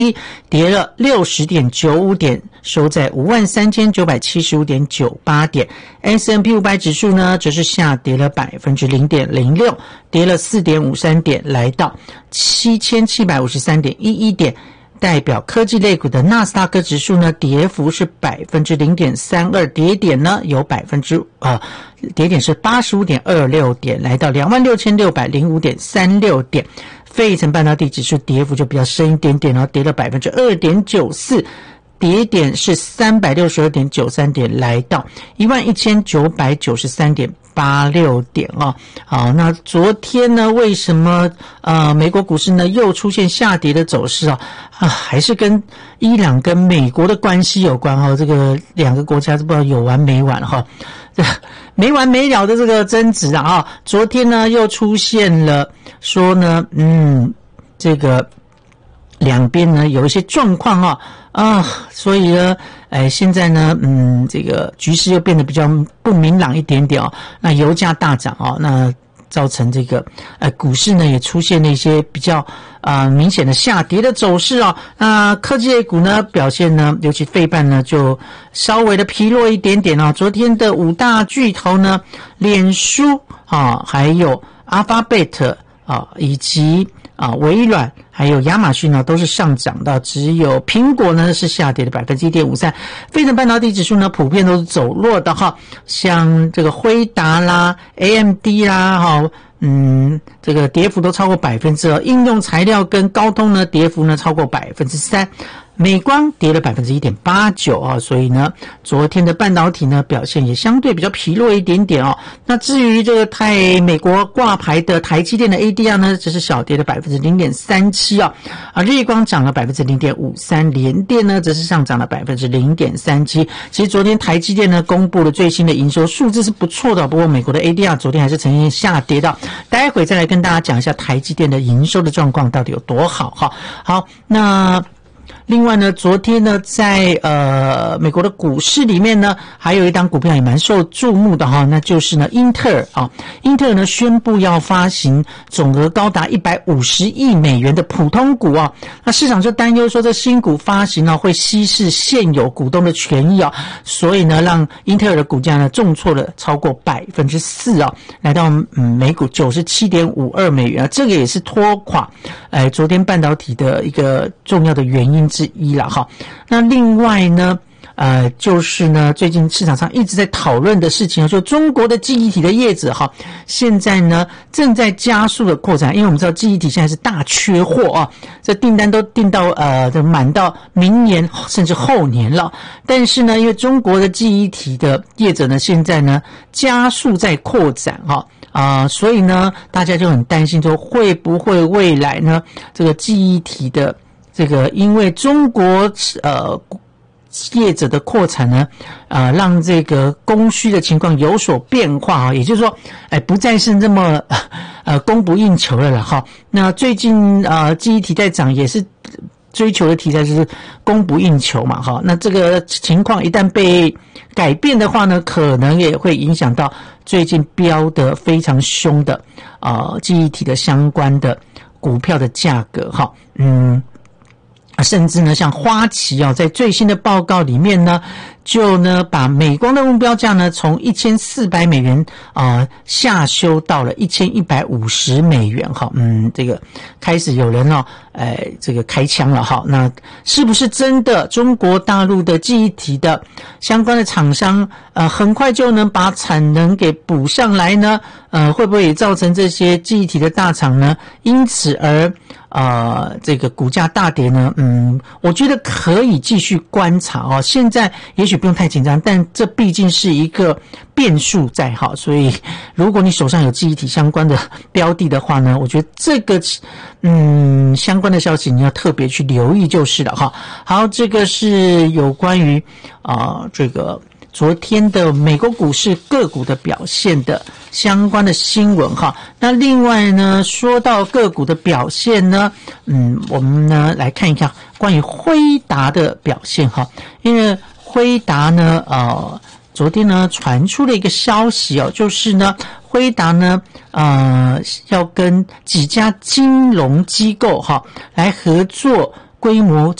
跌了60.95点，收在53975.98点。S&P 500指数呢，则是下跌了 0.06%， 跌了 4.53 点，来到 7753.11 点。代表科技类股的纳斯达克指数呢，跌幅是 0.32%， 跌点呢有跌点是 85.26 点，来到 26,605.36 点。费城半导体指数跌幅就比较深一点点哦，跌了 2.94%， 跌点是 362.93 点，来到 11,993.86 点哦。好，那昨天呢，为什么美国股市呢又出现下跌的走势还是跟伊朗跟美国的关系有关哦。这个两个国家不知道有完没完哈，没完没了的这个争执昨天呢又出现了说呢，这个两边呢有一些状况所以呢，现在呢，这个局势又变得比较不明朗一点点那油价大涨那造成这个股市呢也出现了一些比较明显的下跌的走势那科技类股呢表现呢，尤其费半呢就稍微的疲弱一点点昨天的5大巨头呢，脸书还有 Alphabet 以及微软还有亚马逊呢都是上涨的，只有苹果呢是下跌的 1.53%。费城半导体指数呢普遍都是走弱的像这个辉达啦 AMD 啦这个跌幅都超过 2%， 应用材料跟高通呢跌幅呢超过 3%。美光跌了 1.89% 所以呢昨天的半导体呢表现也相对比较疲弱一点点那至于这个美国挂牌的台积电的 ADR 呢只是小跌了 0.37% 日光涨了 0.53%， 联电呢则是上涨了 0.37%。 其实昨天台积电呢公布了最新的营收数字是不错的，不过美国的 ADR 昨天还是呈现下跌的，待会再来跟大家讲一下台积电的营收的状况到底有多好好，那另外呢，昨天呢，在美国的股市里面呢，还有一档股票也蛮受注目的那就是呢英特尔英特尔呢宣布要发行总额高达150亿美元的普通股那市场就担忧说这新股发行会稀释现有股东的权益所以呢让英特尔的股价呢重挫了超过 4% 来到每股 97.52 美元这个也是拖垮昨天半导体的一个重要的原因之一啦那另外呢就是呢最近市场上一直在讨论的事情就中国的记忆体的业者现在呢正在加速的扩展，因为我们知道记忆体现在是大缺货这订单都订到满到明年甚至后年了，但是呢因为中国的记忆体的业者呢现在呢加速在扩展所以呢大家就很担心说会不会未来呢这个记忆体的这个因为中国业者的扩产呢让这个供需的情况有所变化也就是说不再是那么供不应求了啦那最近记忆体在涨也是追求的题材就是供不应求嘛那这个情况一旦被改变的话呢可能也会影响到最近飙得非常凶的记忆体的相关的股票的价格甚至呢像花旗在最新的报告里面呢就呢把美光的目标价呢从1400美元下修到了1150美元这个开始有人这个开枪了那是不是真的中国大陆的记忆体的相关的厂商很快就能把产能给补上来呢会不会也造成这些记忆体的大厂呢因此而这个股价大跌呢我觉得可以继续观察现在也许不用太紧张，但这毕竟是一个变数在所以如果你手上有记忆体相关的标的的话呢我觉得这个相关的消息你要特别去留意就是了好，这个是有关于这个昨天的美国股市个股的表现的相关的新闻那另外呢说到个股的表现呢我们呢来看一看关于辉达的表现因为辉达呢昨天呢传出了一个消息就是呢辉达呢要跟几家金融机构来合作规模